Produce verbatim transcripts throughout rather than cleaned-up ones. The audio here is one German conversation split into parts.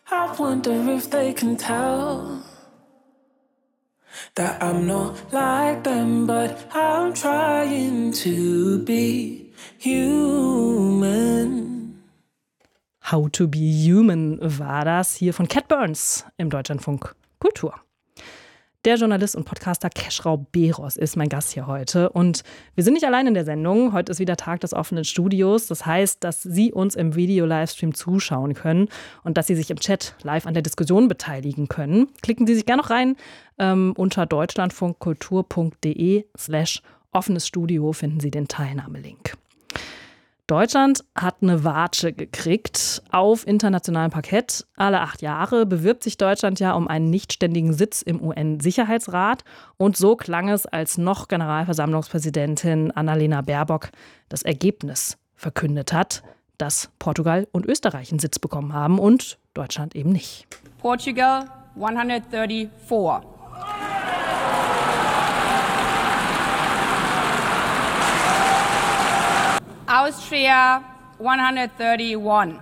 I wonder if they can tell that I'm not like them, but I'm trying to be human. How to be human war das hier von Cat Burns im Deutschlandfunk Kultur. Der Journalist und Podcaster Keschrau Beros ist mein Gast hier heute. Und wir sind nicht allein in der Sendung. Heute ist wieder Tag des offenen Studios. Das heißt, dass Sie uns im Video-Livestream zuschauen können und dass Sie sich im Chat live an der Diskussion beteiligen können. Klicken Sie sich gerne noch rein. Ähm, unter deutschlandfunkkultur.de slash offenes Studio finden Sie den Teilnahmelink. Deutschland hat eine Watsche gekriegt auf internationalem Parkett. Alle acht Jahre bewirbt sich Deutschland ja um einen nichtständigen Sitz im U N-Sicherheitsrat. Und so klang es, als noch Generalversammlungspräsidentin Annalena Baerbock das Ergebnis verkündet hat, dass Portugal und Österreich einen Sitz bekommen haben und Deutschland eben nicht. Portugal one hundred thirty-four. Austria one hundred thirty-one.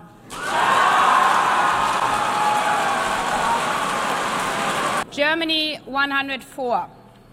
Germany one hundred four.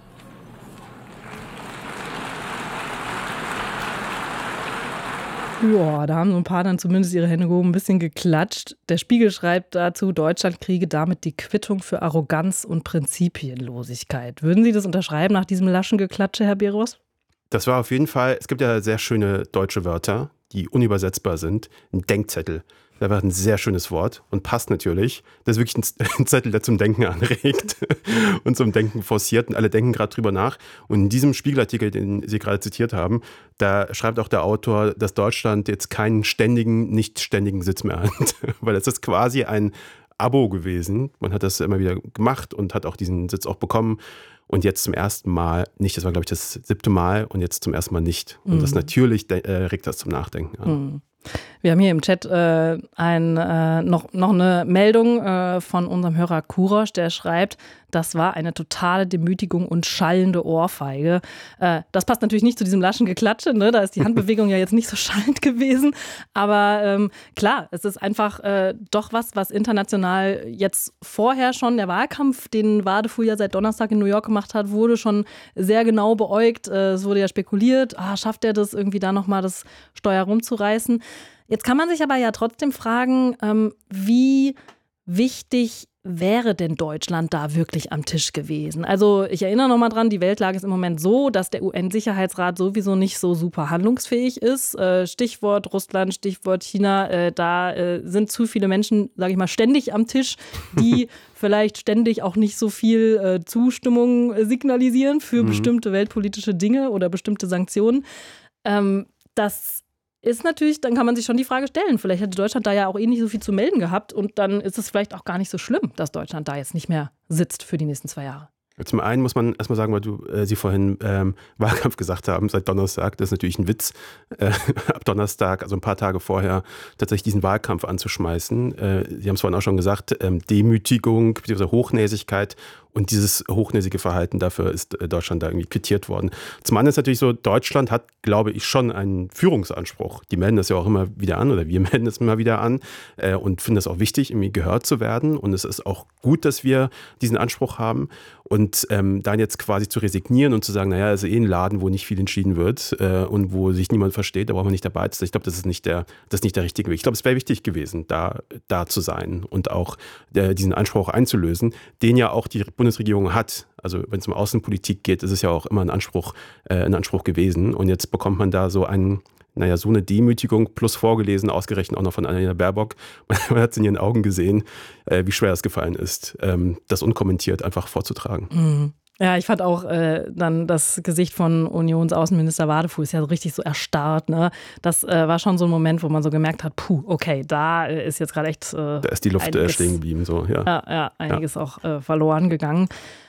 Ja, da haben so ein paar dann zumindest ihre Hände gehoben, ein bisschen geklatscht. Der Spiegel schreibt dazu, Deutschland kriege damit die Quittung für Arroganz und Prinzipienlosigkeit. Würden Sie das unterschreiben nach diesem laschen Geklatsche, Herr Beros? Das war auf jeden Fall, es gibt ja sehr schöne deutsche Wörter, die unübersetzbar sind. Ein Denkzettel. Das war ein sehr schönes Wort und passt natürlich. Das ist wirklich ein Zettel, der zum Denken anregt und zum Denken forciert. Und alle denken gerade drüber nach. Und in diesem Spiegelartikel, den Sie gerade zitiert haben, da schreibt auch der Autor, dass Deutschland jetzt keinen ständigen, nicht ständigen Sitz mehr hat. Weil es ist quasi ein Abo gewesen. Man hat das immer wieder gemacht und hat auch diesen Sitz auch bekommen. Und jetzt zum ersten Mal nicht, das war glaube ich das siebte Mal und jetzt zum ersten Mal nicht. Und mhm. das natürlich äh, regt das zum Nachdenken an. Mhm. Wir haben hier im Chat äh, ein, äh, noch, noch eine Meldung äh, von unserem Hörer Kurosch, der schreibt, das war eine totale Demütigung und schallende Ohrfeige. Äh, das passt natürlich nicht zu diesem laschen Geklatsche, ne? Da ist die Handbewegung ja jetzt nicht so schallend gewesen. Aber ähm, klar, es ist einfach äh, doch was, was international jetzt vorher schon, der Wahlkampf, den Wadefuhl ja seit Donnerstag in New York gemacht hat, wurde schon sehr genau beäugt. Äh, es wurde ja spekuliert, ah, schafft er das irgendwie da nochmal das Steuer rumzureißen? Jetzt kann man sich aber ja trotzdem fragen, ähm, wie wichtig wäre denn Deutschland da wirklich am Tisch gewesen? Also ich erinnere nochmal dran, die Weltlage ist im Moment so, dass der U N-Sicherheitsrat sowieso nicht so super handlungsfähig ist. Äh, Stichwort Russland, Stichwort China, äh, da äh, sind zu viele Menschen, sage ich mal, ständig am Tisch, die vielleicht ständig auch nicht so viel äh, Zustimmung signalisieren für mhm. bestimmte weltpolitische Dinge oder bestimmte Sanktionen. Ähm, das ist natürlich, dann kann man sich schon die Frage stellen, vielleicht hätte Deutschland da ja auch eh nicht so viel zu melden gehabt und dann ist es vielleicht auch gar nicht so schlimm, dass Deutschland da jetzt nicht mehr sitzt für die nächsten zwei Jahre. Zum einen muss man erstmal sagen, weil du äh, Sie vorhin ähm, Wahlkampf gesagt haben, seit Donnerstag, das ist natürlich ein Witz, äh, ab Donnerstag, also ein paar Tage vorher, tatsächlich diesen Wahlkampf anzuschmeißen. Äh, Sie haben es vorhin auch schon gesagt, ähm, Demütigung, bzw. Hochnäsigkeit und dieses hochnäsige Verhalten, dafür ist äh, Deutschland da irgendwie quittiert worden. Zum anderen ist natürlich so, Deutschland hat, glaube ich, schon einen Führungsanspruch. Die melden das ja auch immer wieder an oder wir melden das immer wieder an äh, und finden es auch wichtig, irgendwie gehört zu werden und es ist auch gut, dass wir diesen Anspruch haben. Und ähm, dann jetzt quasi zu resignieren und zu sagen, naja, es ist eh ein Laden, wo nicht viel entschieden wird äh, und wo sich niemand versteht, da braucht man nicht dabei zu sein. Ich glaube, das ist nicht der, das ist nicht der richtige Weg. Ich glaube, es wäre wichtig gewesen, da, da zu sein und auch äh, diesen Anspruch einzulösen, den ja auch die Bundesregierung hat. Also wenn es um Außenpolitik geht, ist es ja auch immer ein Anspruch, äh, ein Anspruch gewesen. Und jetzt bekommt man da so einen, naja, so eine Demütigung plus vorgelesen, ausgerechnet auch noch von Annalena Baerbock. Man hat es in ihren Augen gesehen, äh, wie schwer es gefallen ist, ähm, das unkommentiert einfach vorzutragen. Mhm. Ja, ich fand auch äh, dann das Gesicht von Unionsaußenminister Wadefuhl ist ja so richtig so erstarrt. Ne? Das äh, war schon so ein Moment, wo man so gemerkt hat, puh, okay, da äh, ist jetzt gerade echt äh, da ist die Luft einiges, stehen geblieben. So, ja. Ja, ja, einiges ja. auch äh, verloren gegangen.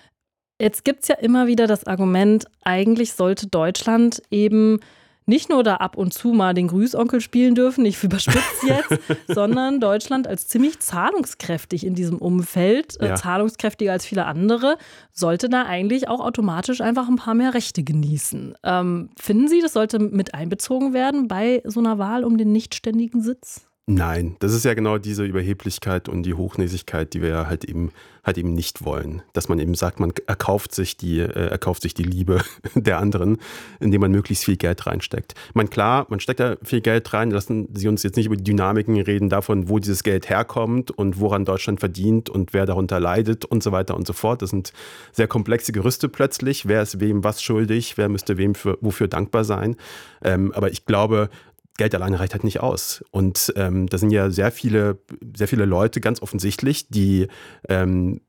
Jetzt gibt es ja immer wieder das Argument, eigentlich sollte Deutschland eben nicht nur da ab und zu mal den Grüßonkel spielen dürfen, ich überspitze jetzt, sondern Deutschland als ziemlich zahlungskräftig in diesem Umfeld, ja. äh, zahlungskräftiger als viele andere, sollte da eigentlich auch automatisch einfach ein paar mehr Rechte genießen. Ähm, finden Sie, das sollte mit einbezogen werden bei so einer Wahl um den nichtständigen Sitz? Nein, das ist ja genau diese Überheblichkeit und die Hochnäsigkeit, die wir ja halt eben, halt eben nicht wollen. Dass man eben sagt, man erkauft sich die, äh, erkauft sich die Liebe der anderen, indem man möglichst viel Geld reinsteckt. Ich meine, klar, man steckt da viel Geld rein, lassen Sie uns jetzt nicht über die Dynamiken reden davon, wo dieses Geld herkommt und woran Deutschland verdient und wer darunter leidet und so weiter und so fort. Das sind sehr komplexe Gerüste plötzlich. Wer ist wem was schuldig? Wer müsste wem für, wofür dankbar sein? Ähm, aber ich glaube, Geld alleine reicht halt nicht aus. Und ähm, da sind ja sehr viele, sehr viele Leute ganz offensichtlich, die ähm,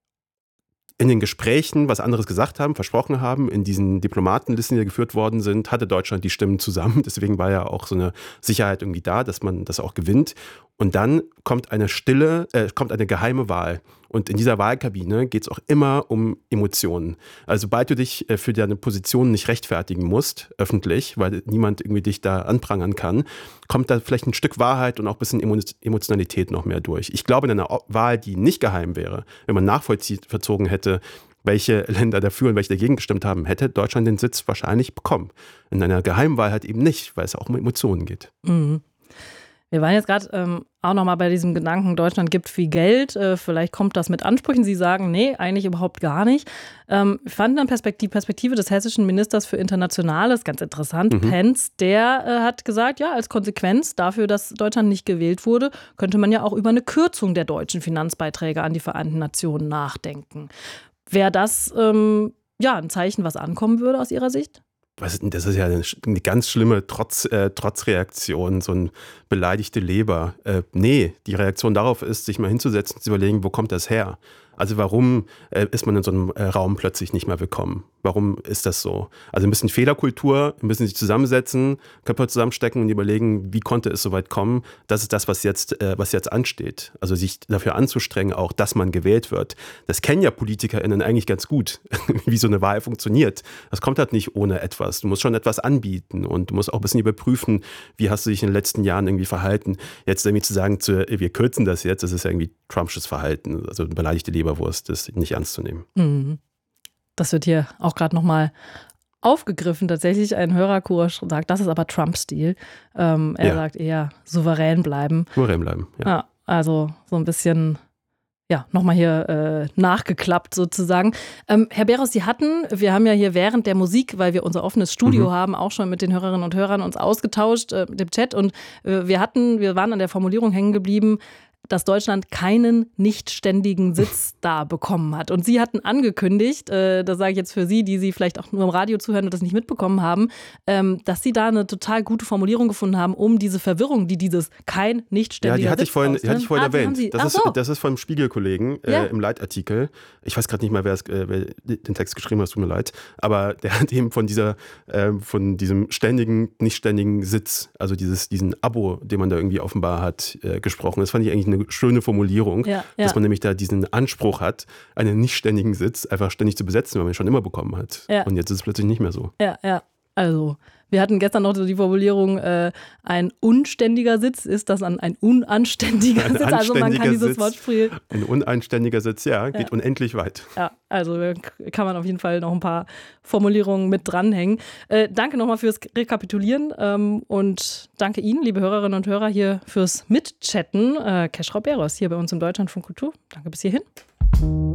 in den Gesprächen was anderes gesagt haben, versprochen haben. In diesen Diplomatenlisten, die geführt worden sind, hatte Deutschland die Stimmen zusammen. Deswegen war ja auch so eine Sicherheit irgendwie da, dass man das auch gewinnt. Und dann kommt eine stille, äh, kommt eine geheime Wahl. Und in dieser Wahlkabine geht es auch immer um Emotionen. Also sobald du dich äh, für deine Position nicht rechtfertigen musst, öffentlich, weil niemand irgendwie dich da anprangern kann, kommt da vielleicht ein Stück Wahrheit und auch ein bisschen Emotionalität noch mehr durch. Ich glaube, in einer Wahl, die nicht geheim wäre, wenn man nachvollzogen hätte, welche Länder dafür und welche dagegen gestimmt haben, hätte Deutschland den Sitz wahrscheinlich bekommen. In einer Geheimwahl halt eben nicht, weil es auch um Emotionen geht. Mhm. Wir waren jetzt gerade ähm, auch nochmal bei diesem Gedanken, Deutschland gibt viel Geld, äh, vielleicht kommt das mit Ansprüchen. Sie sagen, nee, eigentlich überhaupt gar nicht. Ähm, ich fand dann Perspektive, Perspektive des hessischen Ministers für Internationales ganz interessant. Mhm. Pence, der äh, hat gesagt, ja, als Konsequenz dafür, dass Deutschland nicht gewählt wurde, könnte man ja auch über eine Kürzung der deutschen Finanzbeiträge an die Vereinten Nationen nachdenken. Wäre das ähm, ja, ein Zeichen, was ankommen würde aus Ihrer Sicht? Was, das ist ja eine, eine ganz schlimme Trotz, äh, Trotzreaktion, so ein beleidigte Leber. Äh, nee, die Reaktion darauf ist, sich mal hinzusetzen und zu überlegen, wo kommt das her? Also warum äh, ist man in so einem äh, Raum plötzlich nicht mehr willkommen? Warum ist das so? Also ein bisschen Fehlerkultur, ein bisschen sich zusammensetzen, Köpfe zusammenstecken und überlegen, wie konnte es so weit kommen? Das ist das, was jetzt, äh, was jetzt ansteht. Also sich dafür anzustrengen, auch, dass man gewählt wird. Das kennen ja PolitikerInnen eigentlich ganz gut, wie so eine Wahl funktioniert. Das kommt halt nicht ohne etwas. Du musst schon etwas anbieten und du musst auch ein bisschen überprüfen, wie hast du dich in den letzten Jahren irgendwie verhalten. Jetzt irgendwie zu sagen, zu, wir kürzen das jetzt, das ist ja irgendwie Trumpsches Verhalten. Also eine beleidigte Leberwurst, das nicht ernst zu nehmen. Mhm. Das wird hier auch gerade nochmal aufgegriffen. Tatsächlich ein Hörer sagt, das ist aber Trump-Stil. Ähm, er ja. sagt eher souverän bleiben. Souverän bleiben, ja. ja also so ein bisschen, ja, nochmal hier äh, nachgeklappt sozusagen. Ähm, Herr Beros, Sie hatten, wir haben ja hier während der Musik, weil wir unser offenes Studio mhm. haben, auch schon mit den Hörerinnen und Hörern uns ausgetauscht, äh, mit dem Chat. Und äh, wir hatten, wir waren an der Formulierung hängen geblieben, dass Deutschland keinen nicht ständigen Sitz da bekommen hat. Und Sie hatten angekündigt, äh, das sage ich jetzt für Sie, die Sie vielleicht auch nur im Radio zuhören und das nicht mitbekommen haben, ähm, dass Sie da eine total gute Formulierung gefunden haben, um diese Verwirrung, die dieses kein nicht ständiger Sitz Ja, die hatte ich vorhin, die hatte ich vorhin ah, erwähnt. Das ist, so. das ist vom Spiegelkollegen äh, ja. im Leitartikel. Ich weiß gerade nicht mal, wer, es, äh, wer den Text geschrieben hat, tut mir leid. Aber der hat eben von dieser, äh, von diesem ständigen, nicht ständigen Sitz, also dieses, diesen Abo, den man da irgendwie offenbar hat, äh, gesprochen. Das fand ich eigentlich eine schöne Formulierung, ja, ja. dass man nämlich da diesen Anspruch hat, einen nicht ständigen Sitz einfach ständig zu besetzen, weil man ihn schon immer bekommen hat. Ja. Und jetzt ist es plötzlich nicht mehr so. Ja, ja. Also, wir hatten gestern noch die Formulierung, äh, ein unständiger Sitz, ist das ein, ein unanständiger ein Sitz? Also man kann dieses Sitz, Wortspiel... Ein unanständiger Sitz, ja, geht ja. unendlich weit. Ja, also kann man auf jeden Fall noch ein paar Formulierungen mit dranhängen. Äh, danke nochmal fürs Rekapitulieren ähm, und danke Ihnen, liebe Hörerinnen und Hörer, hier fürs Mitchatten. Äh, Keschrau Beros hier bei uns im Deutschlandfunk Kultur. Danke bis hierhin.